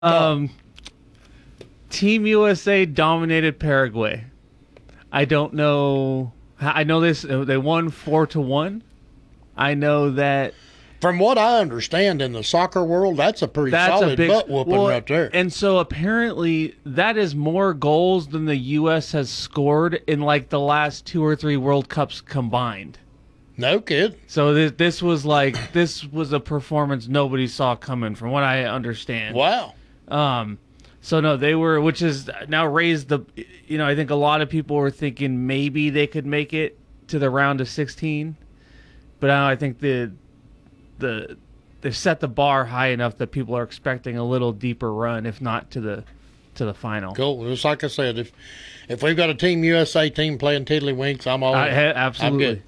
Um, Team USA dominated Paraguay. I don't know. I know this. They won 4-1. I know that From what I understand in the soccer world, that's a pretty that's solid a big butt whooping right there. And so apparently that is more goals than the U.S. has scored in like the last 2 or 3 World Cups combined. No kid. So this was a performance nobody saw coming, from what I understand. Wow. So no, they were, which is now raised the, I think a lot of people were thinking maybe they could make it to the round of 16, but now I think they've set the bar high enough that people are expecting a little deeper run, if not to the final. Cool. Just like I said, if we've got a Team USA team playing tiddlywinks, I'm all in. Absolutely. I'm good.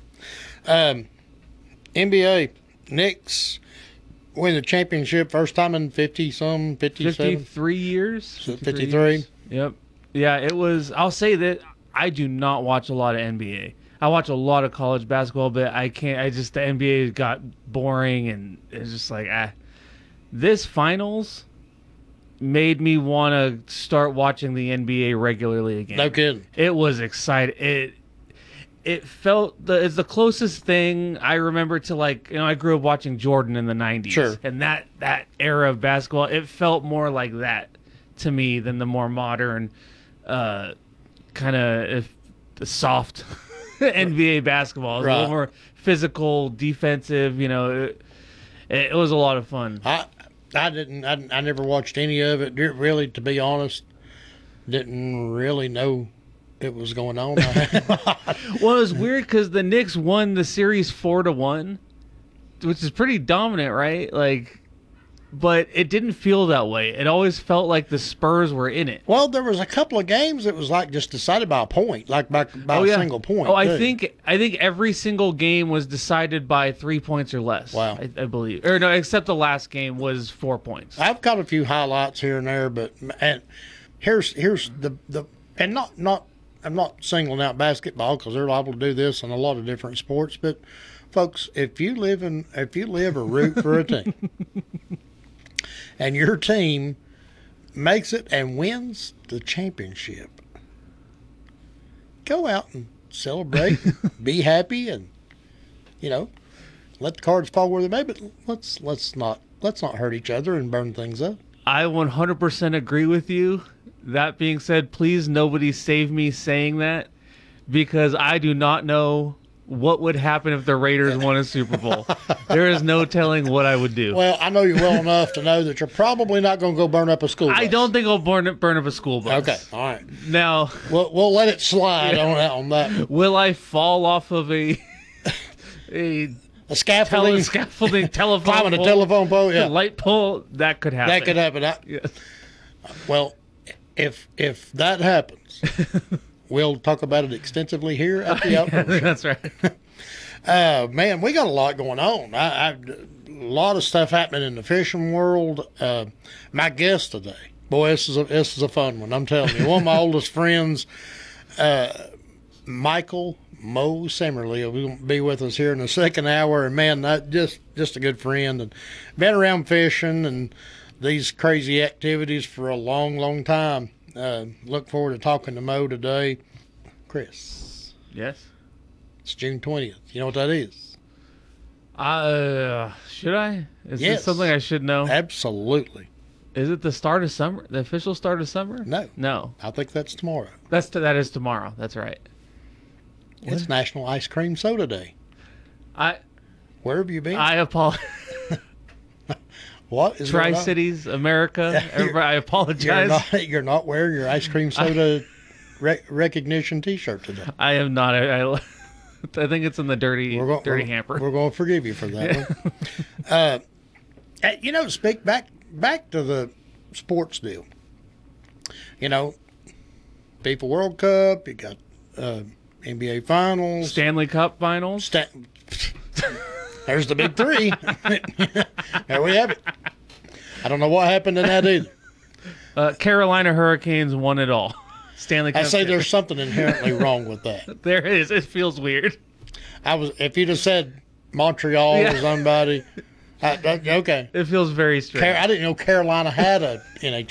NBA, Knicks win the championship first time in 57. 53 years. 53. Yep. Yeah, it was. I'll say that I do not watch a lot of NBA. I watch a lot of college basketball, but I can't. The NBA got boring, and it's just like, This finals made me want to start watching the NBA regularly again. No kidding. It was exciting. It felt it's the closest thing I remember to, like, I grew up watching Jordan in the 90s. Sure. And that era of basketball, it felt more like that to me than the more modern, kind of the soft NBA basketball. It was a little more physical, defensive, it was a lot of fun. I never watched any of it, really, to be honest. Didn't really know it was going on. Well, it was weird because the Knicks won the series 4-1, which is pretty dominant, right? But it didn't feel that way. It always felt like the Spurs were in it. Well, there was a couple of games that was like just decided by a point, like by a single point. Oh, I think every single game was decided by 3 points or less. Wow. I believe, or no, except the last game was 4 points. I've got a few highlights here and there, but here's the and not. I'm not singling out basketball because they're liable to do this in a lot of different sports. But folks, if you live or root for a team, and your team makes it and wins the championship, go out and celebrate, be happy, and let the cards fall where they may. But let's not hurt each other and burn things up. I 100% agree with you. That being said, please nobody save me saying that, because I do not know what would happen if the Raiders won a Super Bowl. There is no telling what I would do. Well, I know you well enough to know that you're probably not going to go burn up a school bus. I don't think I'll burn up a school bus. Okay, all right. Now, we'll let it slide on that. Will I fall off of a scaffolding telephone climbing pole, a telephone pole? Yeah, light pole. That could happen. That could happen. Yes. Well, if that happens, we'll talk about it extensively here at the Outdoor Show. That's right. Man, we got a lot going on. A lot of stuff happening in the fishing world. My guest today, boy, this is a fun one. I'm telling you, one of my oldest friends, Michael Mo Simmerly, will be with us here in the second hour. And man, just a good friend, and been around fishing and these crazy activities for a long, long time. Look forward to talking to Mo today. Chris. Yes? It's June 20th. You know what that is? Should I? Is this something I should know? Absolutely. Is it the start of summer? The official start of summer? No. I think that's tomorrow. That is tomorrow. That's right. It's National Ice Cream Soda Day. Where have you been? I apologize. What is Tri-Cities, America. Everybody, I apologize. You're not wearing your ice cream soda recognition T-shirt today. I am not. I think it's in the dirty hamper. We're going to forgive you for that one. Speak back to the sports deal. FIFA World Cup. You got NBA Finals, Stanley Cup Finals. There's the big three. There we have it. I don't know what happened in that either. Carolina Hurricanes won it all. Stanley Cup. I say there's something inherently wrong with that. There is. It feels weird. If you'd have said Montreal or somebody, Okay. It feels very strange. I didn't know Carolina had a